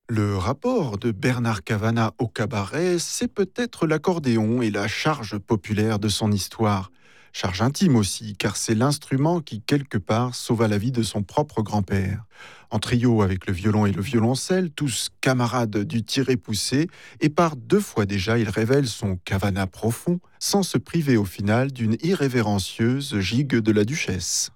Le rapport de Bernard Cavana au cabaret, c'est peut-être l'accordéon et la charge populaire de son histoire. Charge intime aussi, car c'est l'instrument qui, quelque part, sauva la vie de son propre grand-père. En trio avec le violon et le violoncelle, tous camarades du tiré-poussé, et par deux fois déjà, il révèle son Cavana profond, sans se priver au final d'une irrévérencieuse gigue de la duchesse.